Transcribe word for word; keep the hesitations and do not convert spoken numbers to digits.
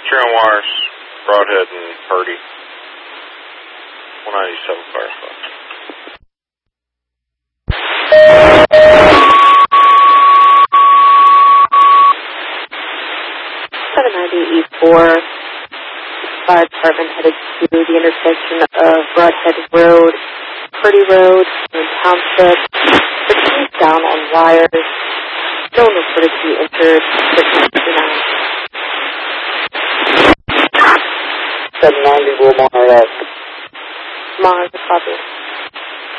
Tree on Wires, Broadhead and Purdy. one ninety-seven Firefox. seven ninety E four, fire department headed to the intersection of Broadhead Road, Purdy Road, and Township. The trees down on wires. No one reported to be injured. seven ninety, Wilmar, uh, Mars, copy.